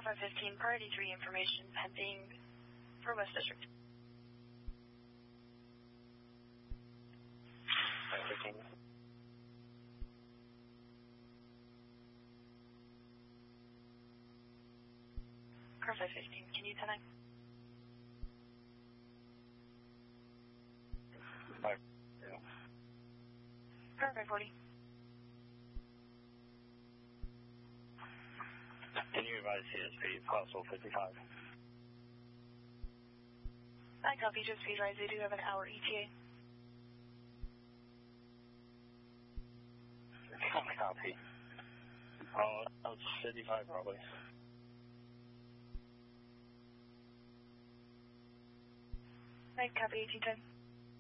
Car 515, priority 3 information pending for West District. 515. Car 515, can you 10-9? 5. Car 540. Can you advise CSP, possible 55? I copy, just speed rise. They do have an hour ETA. Copy. Oh, it's 55 probably. I copy, 1810.